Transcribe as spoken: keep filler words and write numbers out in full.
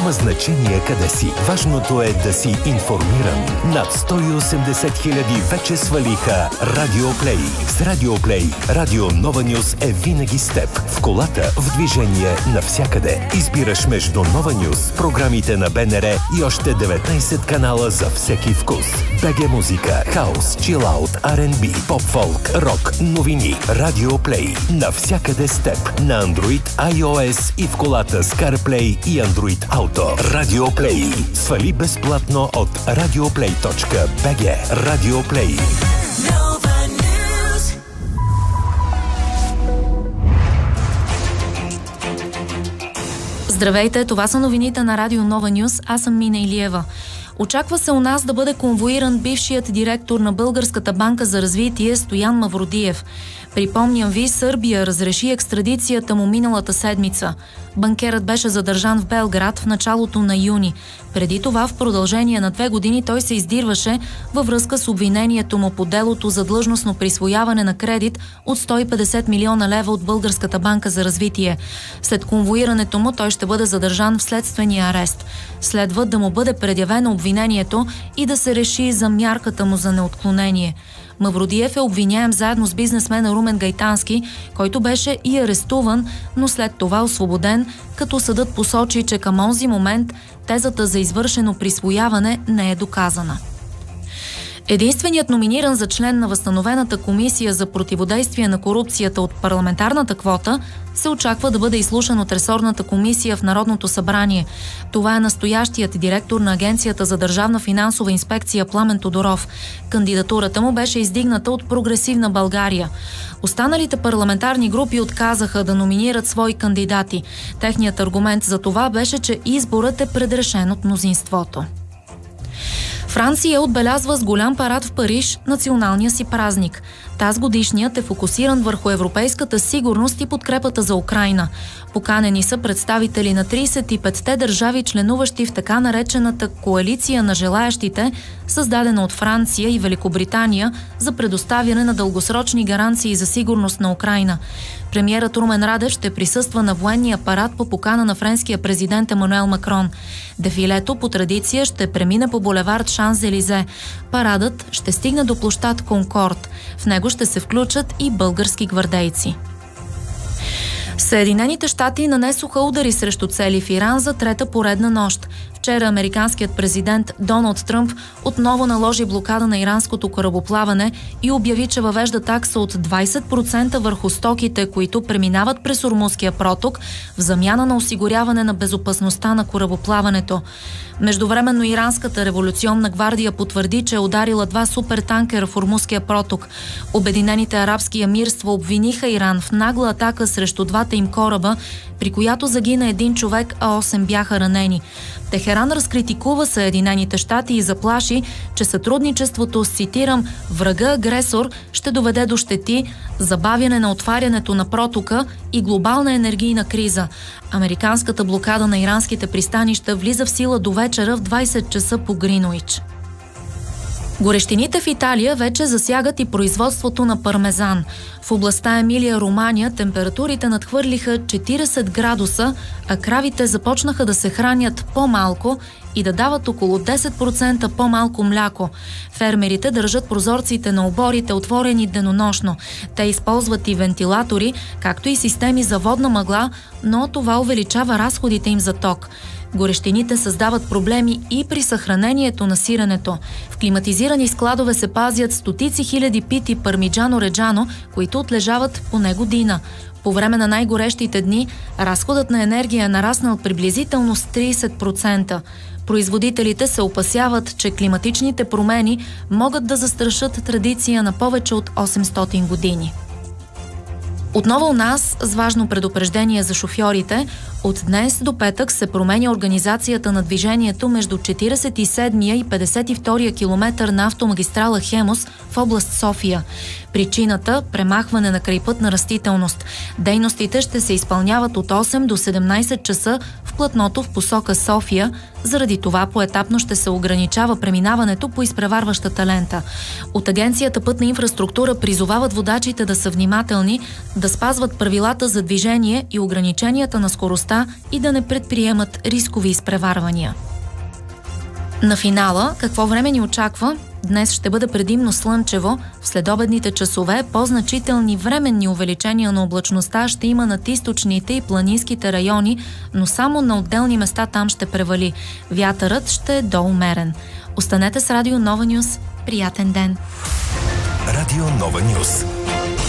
Няма значение къде си. Важното е да си информиран. Над сто и осемдесет хиляди вече свалиха Радио Плей. С Радио Плей Радио Нова Нюз е винаги с теб. В колата, в движение, навсякъде. Избираш между Нова Нюз, програмите на БНР и още деветнайсет канала за всеки вкус. БГ музика, хаус, чилаут, Ар енд Би, поп-фолк, рок, новини. Радио Плей. Навсякъде с теб. На Android, iOS и в колата с CarPlay и Android Auto. Радио Плей. Свали безплатно от радиоплей точка би джи. Радио Плей. Здравейте, това са новините на Радио Нова Нюз. Аз съм Мина Илиева. Очаква се у нас да бъде конвоиран бившият директор на Българската банка за развитие Стоян Мавродиев. Припомням ви, Сърбия разреши екстрадицията му миналата седмица. Банкерът беше задържан в Белград в началото на юни. Преди това, в продължение на две години, той се издирваше във връзка с обвинението му по делото за длъжностно присвояване на кредит от сто и петдесет милиона лева от Българската банка за развитие. След конвоирането му той ще бъде задържан в следствения арест. Следва да му бъде предявено обвинението и да се реши за мярката му за неотклонение. Мавродиев е обвиняем заедно с бизнесмена Румен Гайтански, който беше и арестуван, но след това освободен, като съдът посочи, че към онзи момент тезата за извършено присвояване не е доказана. Единственият номиниран за член на възстановената комисия за противодействие на корупцията от парламентарната квота се очаква да бъде изслушан от ресорната комисия в Народното събрание. Това е настоящият директор на Агенцията за държавна финансова инспекция Пламен Тодоров. Кандидатурата му беше издигната от Прогресивна България. Останалите парламентарни групи отказаха да номинират свои кандидати. Техният аргумент за това беше, че изборът е предрешен от мнозинството. Франция отбелязва с голям парад в Париж националния си празник. Таз годишният е фокусиран върху европейската сигурност и подкрепата за Украйна. Поканени са представители на трийсет и петте държави, членуващи в така наречената коалиция на желаящите, създадена от Франция и Великобритания за предоставяне на дългосрочни гаранции за сигурност на Украйна. Премиерът Румен Радев ще присъства на военния парад по покана на френския президент Емануел Макрон. Дефилето по традиция ще премине по булевард Шанс-Елизе. Парадът ще стигне до площад Конкорд. В него ще се включат и български гвардейци. Съединените щати нанесоха удари срещу цели в Иран за трета поредна нощ. Вчера американският президент Доналд Тръмп отново наложи блокада на иранското корабоплаване и обяви, че въвежда такса от двайсет процента върху стоките, които преминават през Ормузския проток, в замяна на осигуряване на безопасността на корабоплаването. Междувременно иранската революционна гвардия потвърди, че е ударила два супертанкера в Ормузския проток. Обединените арабски емирства обвиниха Иран в нагла атака срещу двата им кораба, при която загина един човек, а осем бяха ранени. Техеран разкритикува Съединените щати и заплаши, че сътрудничеството с, цитирам, врага-агресор ще доведе до щети, забавяне на отварянето на протока и глобална енергийна криза. Американската блокада на иранските пристанища влиза в сила до вечера в двайсет часа по Гринуич. Горещините в Италия вече засягат и производството на пармезан. В областта Емилия-Романя температурите надхвърлиха четирийсет градуса, а кравите започнаха да се хранят по-малко и да дават около десет процента по-малко мляко. Фермерите държат прозорците на оборите отворени денонощно. Те използват и вентилатори, както и системи за водна мъгла, но това увеличава разходите им за ток. Горещините създават проблеми и при съхранението на сиренето. В климатизирани складове се пазят стотици хиляди пити пармиджано-реджано, които отлежават поне година. По време на най-горещите дни разходът на енергия е нараснал приблизително с трийсет процента. Производителите се опасяват, че климатичните промени могат да застрашат традиция на повече от осемстотин години. Отново у нас с важно предупреждение за шофьорите. От днес до петък се променя организацията на движението между четирийсет и седмия и петдесет и втория километър на автомагистрала Хемус в област София. Причината – премахване на крайпътна растителност. Дейностите ще се изпълняват от осем до седемнайсет часа в платното в посока София. Заради това поетапно ще се ограничава преминаването по изпреварващата лента. От Агенцията Пътна инфраструктура призовават водачите да са внимателни, да да спазват правилата за движение и ограниченията на скоростта и да не предприемат рискови изпреварвания. На финала, какво време ни очаква? Днес ще бъде предимно слънчево. В следобедните часове по-значителни временни увеличения на облачността ще има над източните и планинските райони, но само на отделни места там ще превали. Вятърът ще е доумерен. Останете с Радио Нова Нюс. Приятен ден! Радио Нова Нюс.